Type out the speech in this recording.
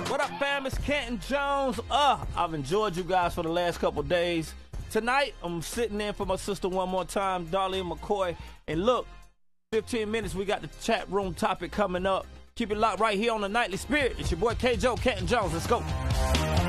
What up, fam? It's Canton Jones. I've enjoyed you guys for the last couple days. Tonight, I'm sitting in for my sister one more time, Darlene McCoy. And look, 15 minutes, we got the chat room topic coming up. Keep it locked right here on the Nightly Spirit. It's your boy K. Joe, Canton Jones. Let's go.